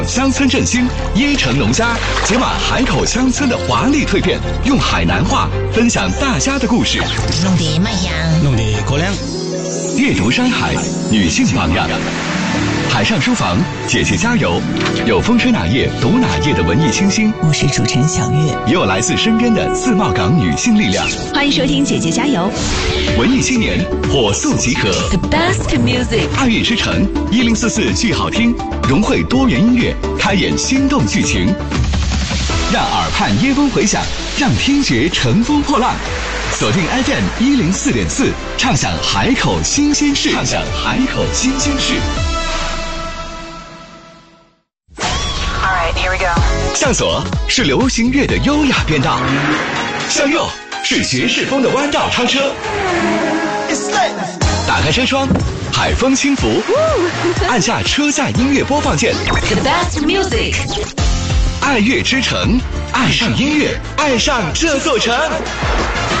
乡村振兴，椰城农家解码海口乡村的华丽蜕变，用海南话分享大家的故事， 弄得卖香， 弄得高粱。 阅读山海，女性榜样。海上书房，姐姐加油！有风吹哪页读哪页的文艺清新， 我是主持人小月， 也有来自身边的自贸港女性力量。 欢迎收听姐姐加油！ 文艺青年火速集合 The best music， 爱乐之城1044剧好听，融汇多元音乐，开演心动剧情，让耳畔椰风回响，让听觉乘风破浪。锁定 FM 104.4，畅享海口新鲜事，畅享海口新鲜事。 Alright, here we go. 向左是流行乐的优雅变道，向右是爵士风的弯道超车。打开车窗，海风轻拂，按下车载音乐播放键。 The best music， 爱乐之城，爱上音乐，爱上这座城。